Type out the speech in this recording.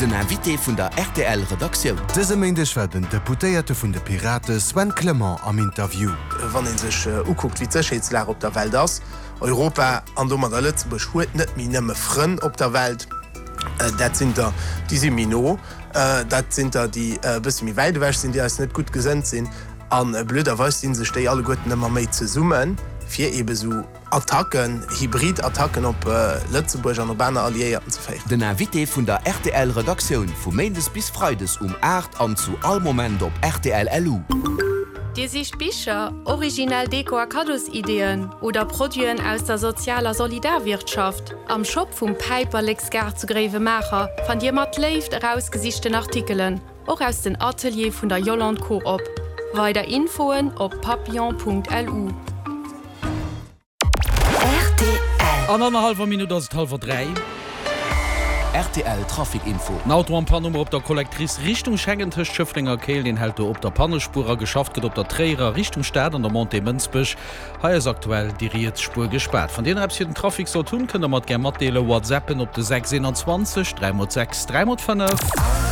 Den Invité vun der RTL-Redaktion. Dëse Mäindech werden Deputéierte vun de Pirate Sven Clement am Interview. Wann en sech uguckt wie Zechheetslär op der Welt ass. Europa an dommer der Lützebusch huet net mi nëmme Frën op der Welt. Dat sind da die Mino, dat sind da die bis mi Weidewäch sind, die als net gut gesënnt sinn. An blöderweis sinn se stei alle Gotten ëmmer méi ze summen, fir ebe so Attacken, Hybridattacken op Lützeburg an der Berner Alliierten ze féieren. Den Invité vun der RTL-Redaktion vum Meendes bis Freides 8 an zu all Moment op RTL LU. Dir sich Bücher, original Deko-Kados-Ideen oder Produkte aus der sozialer Solidarwirtschaft am Shop vom Piper Lexgar zu Grevemacher von dir mat live herausgesichten Artikeln, auch aus den Atelier von der Jolland Coop. Weiter Infoen op papillon.lu. RTL. An 1,5 Minute ist 2:30. RTL Trafikinfo. Auto am Pannummer op der Kollektrice Richtung Schengentisch Schöfflinger Kehl den hält op der Pannespur geschafft get op der Träger Richtung Stadt an der Monte Münzbüch. Ha is aktuell die Rietspur gesperrt. Von den Apps den Trafik so tun können mat ger Matdele WhatsAppen op de 621 306 305.